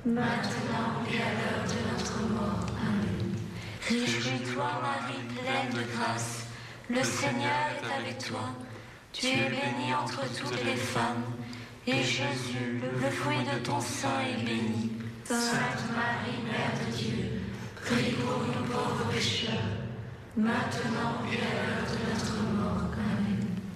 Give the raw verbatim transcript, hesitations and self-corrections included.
maintenant et à l'heure de notre mort. Amen. Réjouis-toi, Marie, pleine de grâce, le Seigneur est avec toi. Tu es bénie entre toutes les femmes, et Jésus, le fruit de ton sein, est béni. Sainte Marie, Mère de Dieu, prie pour nous pauvres pécheurs, maintenant et à l'heure de notre mort. Amen.